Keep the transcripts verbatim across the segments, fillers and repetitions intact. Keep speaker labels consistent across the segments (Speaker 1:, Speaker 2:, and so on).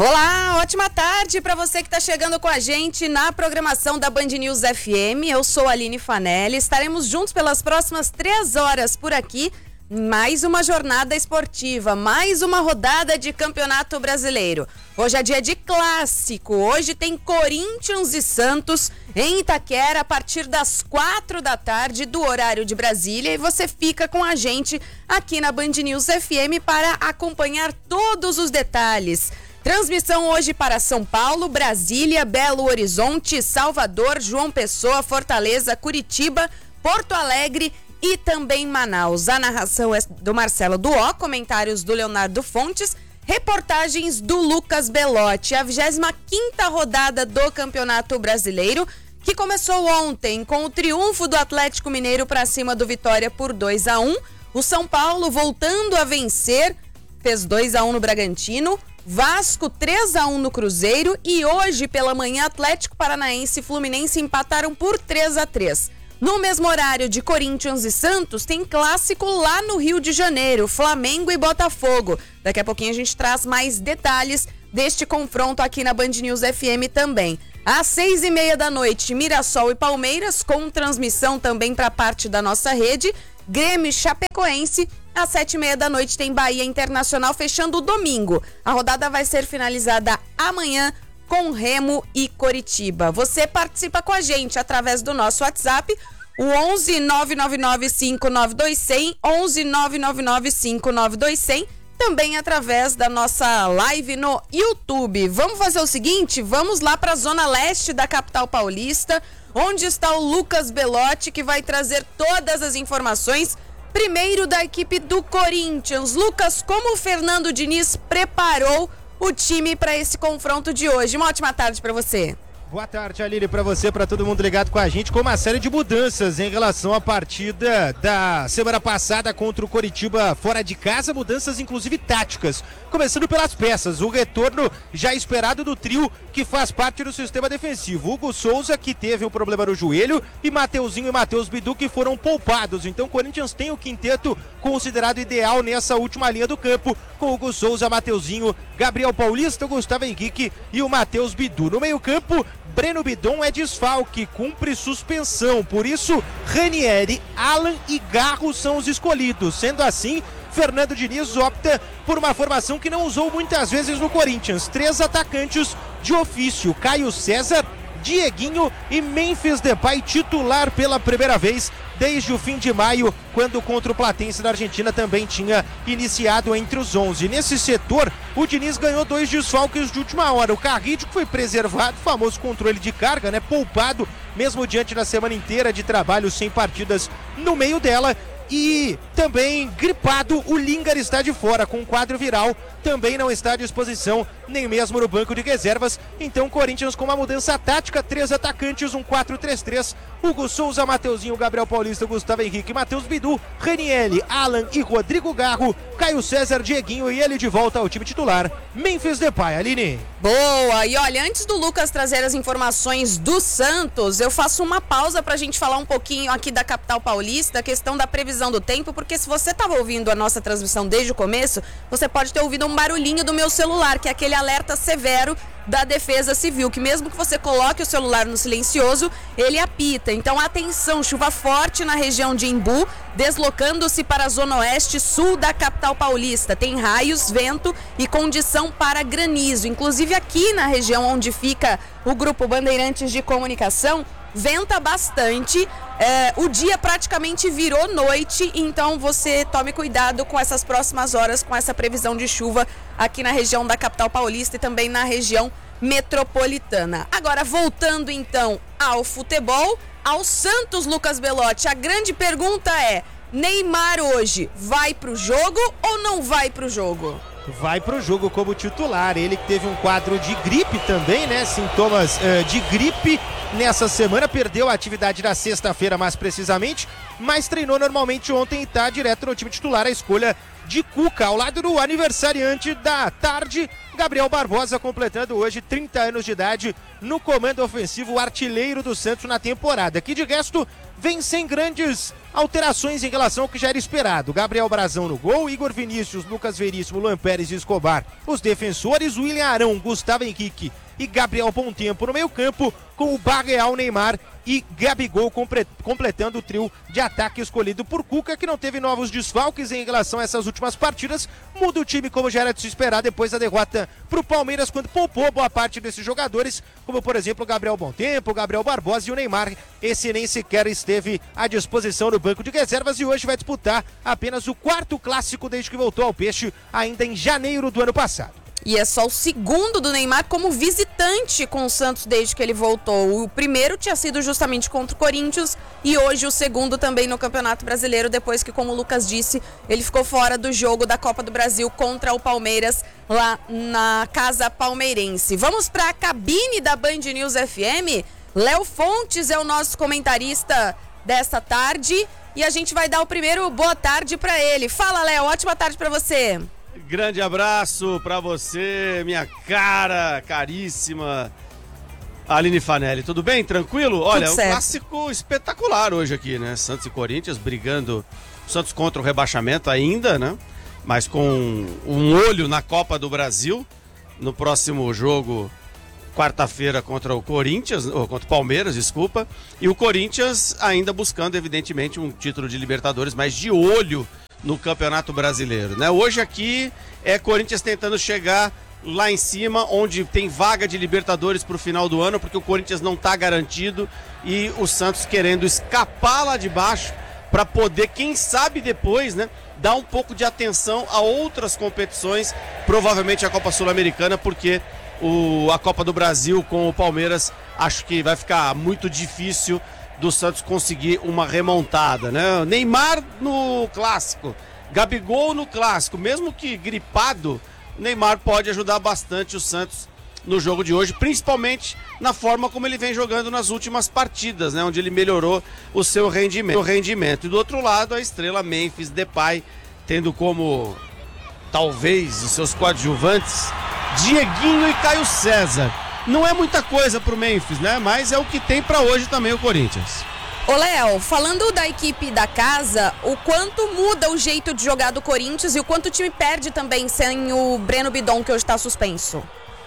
Speaker 1: Olá, ótima tarde para você que está chegando com a gente na programação da Band News F M. Eu sou a Aline Fanelli, estaremos juntos pelas próximas três horas por aqui. Mais uma jornada esportiva, mais uma rodada de Campeonato Brasileiro. Hoje é dia de clássico, hoje tem Corinthians e Santos em Itaquera a partir das quatro da tarde do horário de Brasília, e você fica com a gente aqui na Band News F M para acompanhar todos os detalhes. Transmissão hoje para São Paulo, Brasília, Belo Horizonte, Salvador, João Pessoa, Fortaleza, Curitiba, Porto Alegre e também Manaus. A narração é do Marcelo Duó, comentários do Leonardo Fontes, reportagens do Lucas Belotti. A vigésima quinta rodada do Campeonato Brasileiro, que começou ontem com o triunfo do Atlético Mineiro para cima do Vitória por dois a um. O São Paulo voltando a vencer, fez dois a um no Bragantino. Vasco três a um no Cruzeiro, e hoje pela manhã Atlético Paranaense e Fluminense empataram por três a três. No mesmo horário de Corinthians e Santos, tem clássico lá no Rio de Janeiro, Flamengo e Botafogo. Daqui a pouquinho a gente traz mais detalhes deste confronto aqui na Band News F M também. Às seis e meia da noite, Mirassol e Palmeiras, com transmissão também para parte da nossa rede. Grêmio e Chapecoense. Às sete e meia da noite tem Bahia Internacional, fechando o domingo. A rodada vai ser finalizada amanhã com Remo e Coritiba. Você participa com a gente através do nosso WhatsApp, o onze nove nove nove cinco nove dois zero zero, onze nove nove nove cinco nove dois zero zero, também através da nossa live no YouTube. Vamos fazer o seguinte, vamos lá para a zona leste da capital paulista, onde está o Lucas Belotti, que vai trazer todas as informações. Primeiro da equipe do Corinthians. Lucas, como o Fernando Diniz preparou o time para esse confronto de hoje? Uma ótima tarde para você.
Speaker 2: Boa tarde, Aline, para você, para todo mundo ligado com a gente, com uma série de mudanças em relação à partida da semana passada contra o Coritiba fora de casa, mudanças inclusive táticas, começando pelas peças, o retorno já esperado do trio que faz parte do sistema defensivo, Hugo Souza, que teve um problema no joelho, e Mateuzinho e Matheus Bidu, que foram poupados. Então o Corinthians tem o quinteto considerado ideal nessa última linha do campo, com Hugo Souza, Mateuzinho, Gabriel Paulista, Gustavo Henrique e o Matheus Bidu. No meio campo, Breno Bidon é desfalque, cumpre suspensão, por isso Ranieri, Alan e Garro são os escolhidos. Sendo assim, Fernando Diniz opta por uma formação que não usou muitas vezes no Corinthians. Três atacantes de ofício, Caio César, Dieguinho e Memphis Depay, titular pela primeira vez desde o fim de maio, quando contra o Platense da Argentina também tinha iniciado entre os onze. Nesse setor, o Diniz ganhou dois desfalques de última hora. O Carrillo, que foi preservado, famoso controle de carga, né, poupado, mesmo diante da semana inteira de trabalho sem partidas no meio dela. E também gripado, o Lingard está de fora com quadro viral, também não está à disposição, nem mesmo no banco de reservas. Então Corinthians com uma mudança tática, três atacantes, um quatro três três, Hugo Souza, Mateuzinho, Gabriel Paulista, Gustavo Henrique, Matheus Bidu, Ranieri, Alan e Rodrigo Garro, Caio César, Dieguinho e ele de volta ao time titular, Memphis Depay. Aline.
Speaker 1: Boa, e olha, antes do Lucas trazer as informações do Santos, eu faço uma pausa pra gente falar um pouquinho aqui da capital paulista, a questão da previsão do tempo, porque se você estava ouvindo a nossa transmissão desde o começo, você pode ter ouvido um barulhinho do meu celular, que é aquele alerta severo da Defesa Civil, que mesmo que você coloque o celular no silencioso, ele apita. Então atenção, chuva forte na região de Embu, deslocando-se para a zona oeste sul da capital paulista. Tem raios, vento e condição para granizo. Inclusive aqui na região onde fica o Grupo Bandeirantes de Comunicação, venta bastante, é, o dia praticamente virou noite, então você tome cuidado com essas próximas horas, com essa previsão de chuva aqui na região da capital paulista e também na região metropolitana. Agora, voltando então ao futebol, ao Santos, Lucas Belotti, a grande pergunta é: Neymar hoje vai pro jogo ou não vai pro jogo?
Speaker 2: Vai pro jogo como titular, ele que teve um quadro de gripe também, né, sintomas uh, de gripe nessa semana, perdeu a atividade da sexta-feira mais precisamente, mas treinou normalmente ontem e tá direto no time titular, a escolha de Cuca, ao lado do aniversariante da tarde, Gabriel Barbosa, completando hoje trinta anos de idade no comando ofensivo, artilheiro do Santos na temporada, que de resto vem sem grandes alterações em relação ao que já era esperado. Gabriel Brazão no gol, Igor Vinícius, Lucas Veríssimo, Luan Pérez e Escobar, os defensores, William Arão, Gustavo Henrique e Gabriel Bom Tempo no meio campo, com o Barreal, Neymar e Gabigol completando o trio de ataque escolhido por Cuca, que não teve novos desfalques em relação a essas últimas partidas. Muda o time como já era de se esperar depois da derrota para o Palmeiras, quando poupou boa parte desses jogadores, como por exemplo o Gabriel Bom Tempo, o Gabriel Barbosa e o Neymar. Esse nem sequer esteve à disposição no banco de reservas e hoje vai disputar apenas o quarto clássico desde que voltou ao Peixe, ainda em janeiro do ano passado.
Speaker 1: E é só o segundo do Neymar como visitante com o Santos desde que ele voltou. O primeiro tinha sido justamente contra o Corinthians e hoje o segundo também no Campeonato Brasileiro, depois que, como o Lucas disse, ele ficou fora do jogo da Copa do Brasil contra o Palmeiras lá na Casa Palmeirense. Vamos para a cabine da Band News F M. Léo Fontes é o nosso comentarista desta tarde e a gente vai dar o primeiro boa tarde para ele. Fala, Léo, ótima tarde para você.
Speaker 3: Grande abraço pra você, minha cara, caríssima Aline Fanelli. Tudo bem? Tranquilo? Olha, um clássico espetacular hoje aqui, né? Santos e Corinthians brigando, Santos contra o rebaixamento ainda, né? Mas com um olho na Copa do Brasil, no próximo jogo, quarta-feira, contra o Corinthians, ou contra o Palmeiras, desculpa. E o Corinthians ainda buscando, evidentemente, um título de Libertadores, mas de olho no Campeonato Brasileiro, né? Hoje aqui é Corinthians tentando chegar lá em cima, onde tem vaga de Libertadores para o final do ano, porque o Corinthians não está garantido, e o Santos querendo escapar lá de baixo para poder, quem sabe depois, né, dar um pouco de atenção a outras competições, provavelmente a Copa Sul-Americana, porque o, a Copa do Brasil com o Palmeiras acho que vai ficar muito difícil do Santos conseguir uma remontada, né? Neymar no clássico, Gabigol no clássico, mesmo que gripado, Neymar pode ajudar bastante o Santos no jogo de hoje, principalmente na forma como ele vem jogando nas últimas partidas, né? Onde ele melhorou o seu rendimento. O rendimento. E do outro lado, a estrela Memphis Depay, tendo como talvez os seus coadjuvantes Dieguinho e Caio César. Não é muita coisa pro Memphis, né? Mas é o que tem pra hoje também o Corinthians.
Speaker 1: Ô Léo, falando da equipe da casa, o quanto muda o jeito de jogar do Corinthians e o quanto o time perde também sem o Breno Bidon, que hoje tá suspenso?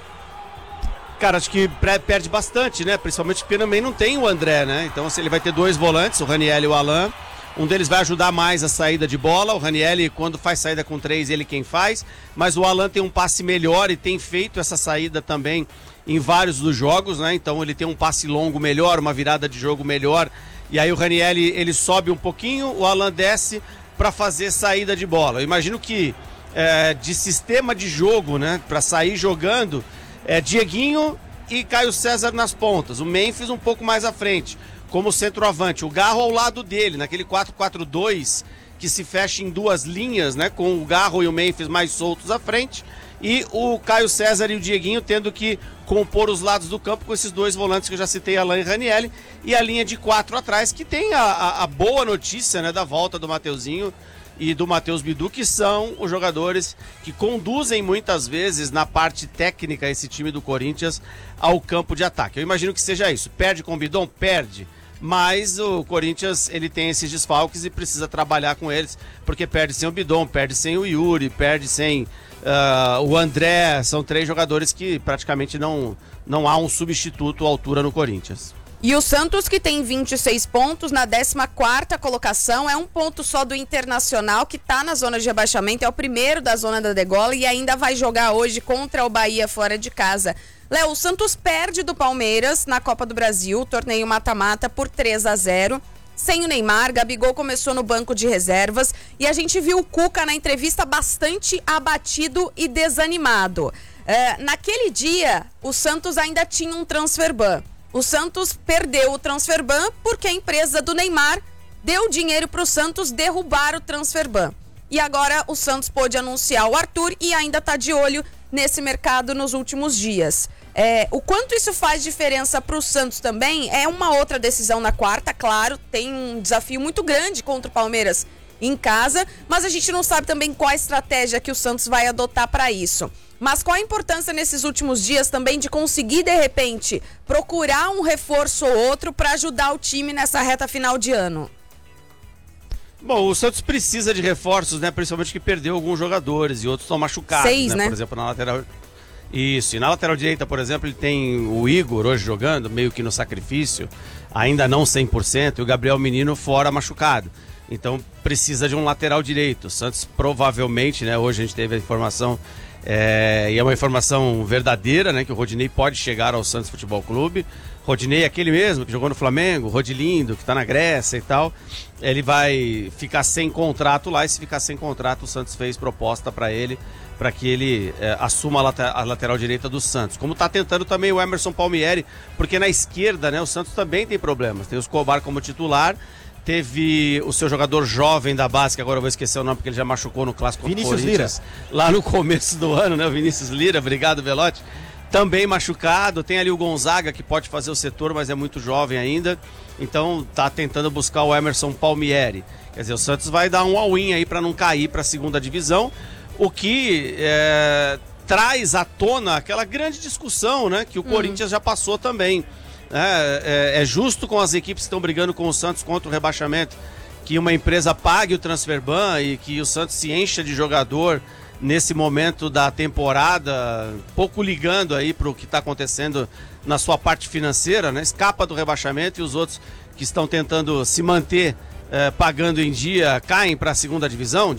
Speaker 3: Cara, acho que perde bastante, né? Principalmente porque também não tem o André, né? Então se ele vai ter dois volantes, o Raniel e o Alan. Um deles vai ajudar mais a saída de bola. O Raniel, quando faz saída com três, ele quem faz. Mas o Alan tem um passe melhor e tem feito essa saída também em vários dos jogos, né? Então ele tem um passe longo melhor, uma virada de jogo melhor. E aí o Raniel, ele sobe um pouquinho, o Alan desce para fazer saída de bola. Eu imagino que é, de sistema de jogo, né? Para sair jogando, é Dieguinho e Caio César nas pontas. O Memphis um pouco mais à frente, como centroavante. O Garro ao lado dele, naquele quatro quatro dois que se fecha em duas linhas, né? Com o Garro e o Memphis mais soltos à frente. E o Caio César e o Dieguinho tendo que compor os lados do campo com esses dois volantes que eu já citei, Alan e Raniel, e a linha de quatro atrás, que tem a, a, a boa notícia, né, da volta do Mateuzinho e do Matheus Bidu, que são os jogadores que conduzem muitas vezes na parte técnica esse time do Corinthians ao campo de ataque. Eu imagino que seja isso. Perde com o Bidon? Perde. Mas o Corinthians, ele tem esses desfalques e precisa trabalhar com eles, porque perde sem o Bidon, perde sem o Yuri, perde sem uh, o André. São três jogadores que praticamente não, não há um substituto à altura no Corinthians.
Speaker 1: E o Santos, que tem vinte e seis pontos na décima quarta colocação, é um ponto só do Internacional, que está na zona de rebaixamento, é o primeiro da zona da degola e ainda vai jogar hoje contra o Bahia fora de casa. Léo, o Santos perde do Palmeiras na Copa do Brasil, torneio mata-mata, por três a zero. Sem o Neymar, Gabigol começou no banco de reservas e a gente viu o Cuca na entrevista bastante abatido e desanimado. É, naquele dia, o Santos ainda tinha um transfer ban. O Santos perdeu o transfer ban porque a empresa do Neymar deu dinheiro para o Santos derrubar o transfer ban. E agora o Santos pôde anunciar o Arthur e ainda está de olho nesse mercado nos últimos dias. É, o quanto isso faz diferença para o Santos também é uma outra decisão na quarta, claro, tem um desafio muito grande contra o Palmeiras, em casa, mas a gente não sabe também qual a estratégia que o Santos vai adotar para isso. Mas qual a importância nesses últimos dias também de conseguir, de repente, procurar um reforço ou outro para ajudar o time nessa reta final de ano?
Speaker 3: Bom, o Santos precisa de reforços, né? Principalmente que perdeu alguns jogadores e outros estão machucados.
Speaker 1: Seis, né?
Speaker 3: né? Por exemplo, na lateral... Isso, e na lateral direita, por exemplo, ele tem o Igor hoje jogando, meio que no sacrifício, ainda não cem por cento, e o Gabriel Menino fora machucado. Então precisa de um lateral direito. O Santos provavelmente, né? Hoje a gente teve a informação, é, e é uma informação verdadeira, né? Que o Rodinei pode chegar ao Santos Futebol Clube. Rodinei é aquele mesmo que jogou no Flamengo, Rodilindo, que está na Grécia e tal. Ele vai ficar sem contrato lá, e se ficar sem contrato, o Santos fez proposta para ele, para que ele é, assuma a, later, a lateral direita do Santos. Como está tentando também o Emerson Palmieri, porque na esquerda, né, o Santos também tem problemas. Tem o Escobar como titular, teve o seu jogador jovem da base, que agora eu vou esquecer o nome porque ele já machucou no Clássico contra o Corinthians. Lá no começo do ano, né, o Vinícius Lira, obrigado Velotti. Também machucado, tem ali o Gonzaga que pode fazer o setor, mas é muito jovem ainda. Então tá tentando buscar o Emerson Palmieri. Quer dizer, o Santos vai dar um all-in aí para não cair para a segunda divisão. O que é, traz à tona aquela grande discussão, né, que o uhum. Corinthians já passou também. É, é, é justo com as equipes que estão brigando com o Santos contra o rebaixamento que uma empresa pague o transfer ban e que o Santos se encha de jogador nesse momento da temporada, pouco ligando aí para o que está acontecendo na sua parte financeira, né? Escapa do rebaixamento, e os outros que estão tentando se manter eh, pagando em dia caem para a segunda divisão.